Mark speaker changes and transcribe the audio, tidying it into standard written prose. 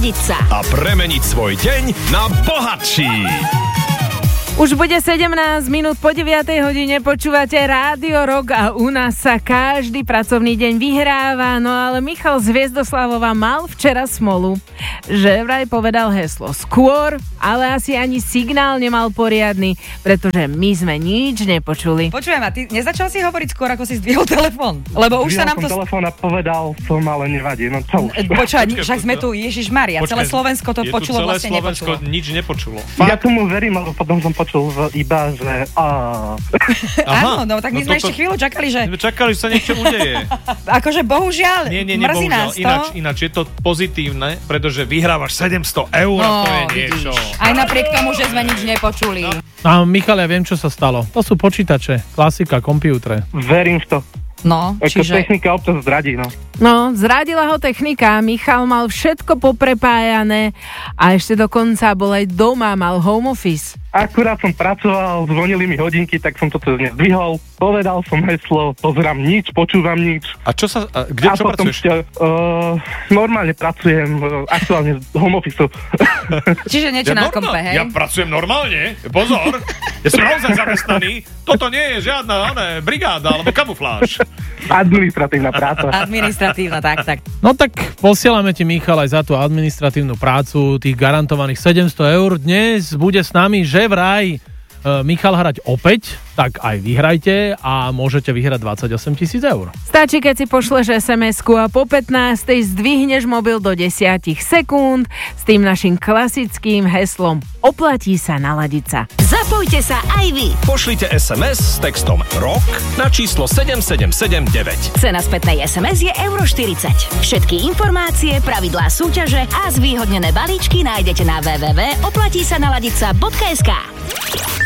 Speaker 1: naladiť sa
Speaker 2: a premeniť svoj deň na bohatší.
Speaker 3: Už bude 17 minút po 9 hodine, počúvate Rádio Rock a u nás sa každý pracovný deň vyhráva, no ale Michal z Hviezdoslavova mal včera smolu, že vraj povedal heslo skôr, ale asi ani signál nemal poriadny, pretože my sme nič nepočuli.
Speaker 4: Počujem, a ty nezačal si hovoriť skôr, ako si zdvihol telefón? Lebo už sa nám to...
Speaker 5: telefón a povedal som, ale nevadí, no čo už.
Speaker 4: Počúvaj, však sme tu, Ježišmaria, celé Slovensko to počulo, vlastne nepočulo.
Speaker 6: Nič nepočulo.
Speaker 5: Ja tomu verím, ale potom som počul iba, že
Speaker 4: Áno, no tak my sme ešte chvíľu čakali, že...
Speaker 6: Čakali, že sa niečo udeje.
Speaker 4: Akože bohužiaľ, mrzí nás to.
Speaker 6: Ináč je to pozitívne, pretože vyhrávaš 700 eur, to je niečo.
Speaker 4: Aj napriek tomu, že sme nič nepočuli.
Speaker 7: A Michal, ja viem, čo sa stalo. To sú počítače, klasika, kompútre.
Speaker 5: Verím v to.
Speaker 4: No, čiže...
Speaker 5: Technika občas zradí, no.
Speaker 3: No, zradila ho technika, Michal mal všetko poprepájané a ešte dokonca bol aj doma, mal home office.
Speaker 5: Akurát som pracoval, zvonili mi hodinky, tak som to cez zdvihol, povedal som heslo, pozerám nič, počúvam nič.
Speaker 6: A čo pracuješ?
Speaker 5: Normálne pracujem, aktuálne z home office.
Speaker 4: Čiže niečo na kompe, hej?
Speaker 6: Ja pracujem normálne, pozor, ja som naozaj zamestnaný, toto nie je žiadna brigáda alebo kamufláž.
Speaker 5: Administratívna práca.
Speaker 4: Administratívna, tak.
Speaker 7: No tak posielame ti, Michal, aj za tú administratívnu prácu, tých garantovaných 700 eur. Dnes bude s nami, že vraj Michal hrať opäť, tak aj vyhrajte a môžete vyhrať 28 000 eur.
Speaker 3: Stačí, keď si pošleš SMS-ku a po 15 zdvihneš mobil do 10 sekúnd s tým našim klasickým heslom Oplatí sa naladiť sa.
Speaker 1: Zapojte sa aj vy.
Speaker 2: Pošlite SMS s textom ROK na číslo 7779.
Speaker 1: Cena spätnej SMS je €40. Všetky informácie, pravidlá súťaže a zvýhodnené balíčky nájdete na www.oplatísanaladiť.sk.